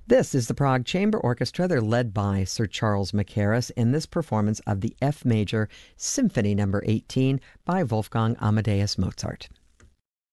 This is the Prague Chamber Orchestra. They're led by Sir Charles Mackerras in this performance of the F Major Symphony No. 18 by Wolfgang Amadeus Mozart.